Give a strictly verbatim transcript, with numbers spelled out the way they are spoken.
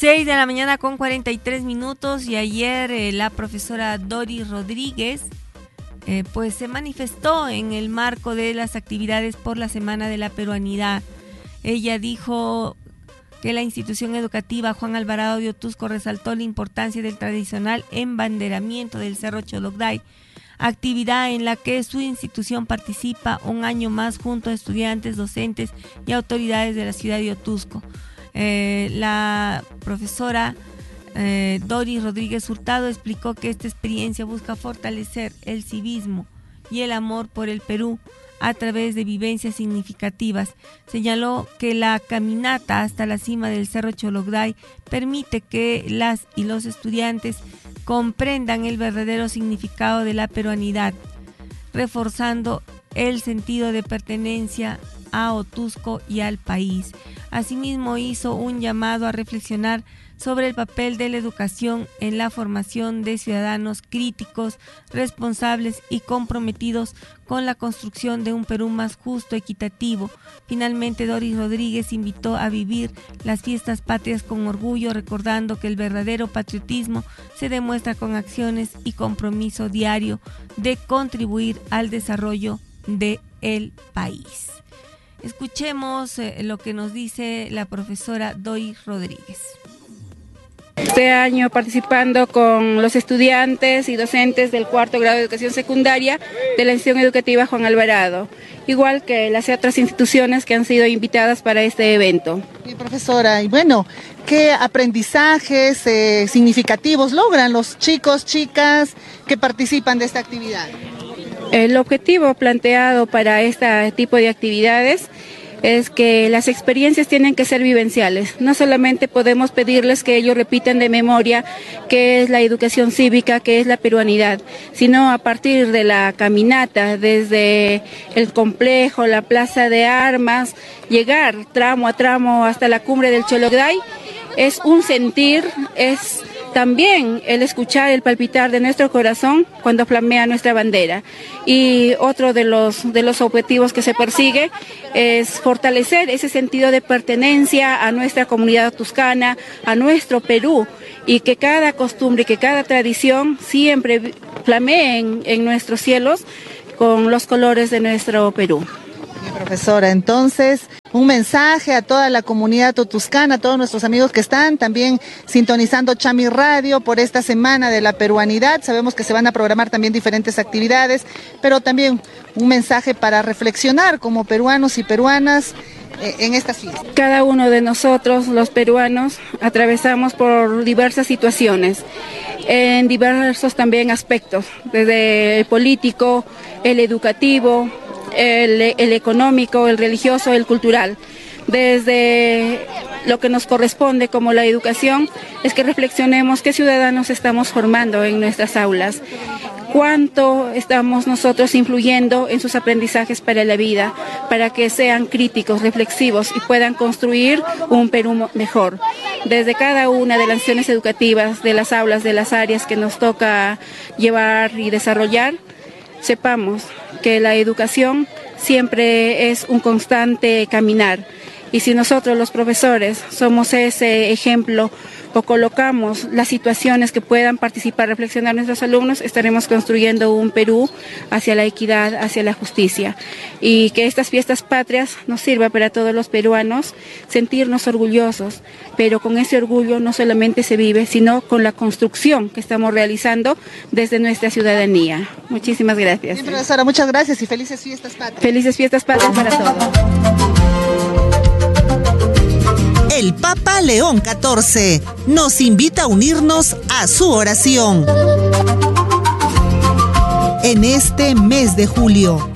seis de la mañana con cuarenta y tres minutos y ayer eh, la profesora Doris Rodríguez eh, pues se manifestó en el marco de las actividades por la Semana de la Peruanidad. Ella dijo que la institución educativa Juan Alvarado de Otuzco resaltó la importancia del tradicional embanderamiento del Cerro Cholocday, actividad en la que su institución participa un año más junto a estudiantes, docentes y autoridades de la ciudad de Otuzco. Eh, la profesora eh, Doris Rodríguez Hurtado explicó que esta experiencia busca fortalecer el civismo y el amor por el Perú a través de vivencias significativas. Señaló que la caminata hasta la cima del Cerro Cholocday permite que las y los estudiantes comprendan el verdadero significado de la peruanidad, reforzando el sentido de pertenencia a Otuzco y al país. Asimismo, hizo un llamado a reflexionar sobre el papel de la educación en la formación de ciudadanos críticos, responsables y comprometidos con la construcción de un Perú más justo, equitativo. Finalmente, Doris Rodríguez invitó a vivir las fiestas patrias con orgullo, recordando que el verdadero patriotismo se demuestra con acciones y compromiso diario de contribuir al desarrollo del país. Escuchemos eh, lo que nos dice la profesora Doris Rodríguez. Este año participando con los estudiantes y docentes del cuarto grado de educación secundaria de la institución educativa Juan Alvarado, igual que las otras instituciones que han sido invitadas para este evento. Sí, profesora, y bueno, ¿qué aprendizajes eh, significativos logran los chicos, chicas que participan de esta actividad? El objetivo planteado para este tipo de actividades es que las experiencias tienen que ser vivenciales. No solamente podemos pedirles que ellos repitan de memoria qué es la educación cívica, qué es la peruanidad, sino a partir de la caminata, desde el complejo, la plaza de armas, llegar tramo a tramo hasta la cumbre del Cholocday, es un sentir, es también el escuchar el palpitar de nuestro corazón cuando flamea nuestra bandera. Y otro de los, de los objetivos que se persigue es fortalecer ese sentido de pertenencia a nuestra comunidad otuzcana, a nuestro Perú, y que cada costumbre, que cada tradición siempre flameen en nuestros cielos con los colores de nuestro Perú. Profesora, entonces, un mensaje a toda la comunidad otuzcana, a todos nuestros amigos que están también sintonizando Chami Radio por esta Semana de la Peruanidad. Sabemos que se van a programar también diferentes actividades, pero también un mensaje para reflexionar como peruanos y peruanas eh, en estas fiestas. Cada uno de nosotros, los peruanos, atravesamos por diversas situaciones, en diversos también aspectos, desde el político, el educativo, El, el económico, el religioso, el cultural. Desde lo que nos corresponde como la educación es que reflexionemos qué ciudadanos estamos formando en nuestras aulas, cuánto estamos nosotros influyendo en sus aprendizajes para la vida, para que sean críticos, reflexivos y puedan construir un Perú mejor. Desde cada una de las acciones educativas, de las aulas, de las áreas que nos toca llevar y desarrollar, sepamos que la educación siempre es un constante caminar, y si nosotros los profesores somos ese ejemplo o colocamos las situaciones que puedan participar, reflexionar nuestros alumnos, estaremos construyendo un Perú hacia la equidad, hacia la justicia, y que estas fiestas patrias nos sirva para todos los peruanos sentirnos orgullosos, pero con ese orgullo no solamente se vive, sino con la construcción que estamos realizando desde nuestra ciudadanía. Muchísimas gracias. Bien, profesora, muchas gracias y felices fiestas patrias. Felices fiestas patrias para todos. El Papa León catorce nos invita a unirnos a su oración en este mes de julio.